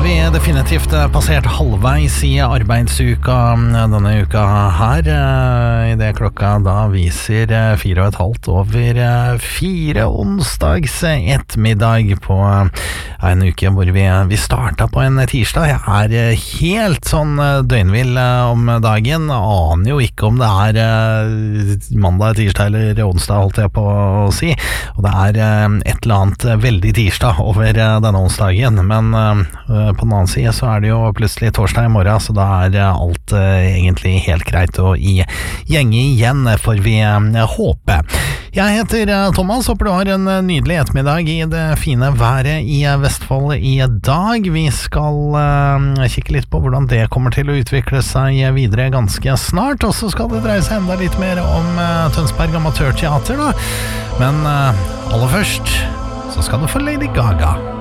vi definitivt passert halvveis i arbeidsuka denne uka her, i det klokka da viser 4,5 over 4 onsdags ettermiddag på en uke hvor vi startet på en tirsdag. Jeg helt sånn døgnvill om dagen, aner jo ikke om det mandag, tirsdag eller onsdag, holdt jeg på å si, og det et eller annet veldig tirsdag over denne onsdagen, men på den annen side så det jo plutselig torsdag i morgen, så da alt egentlig helt greit å gjenge igjen, får vi håpe. Jeg heter Thomas, håper du har en nydelig ettermiddag i det fine været i Vestfold i dag. Vi skal kikke litt på hvordan det kommer til å utvikle seg videre ganske snart, og så skal det dreie seg enda litt mer om Tønsberg Amatørteater da. Men aller først så skal du få Lady Gaga.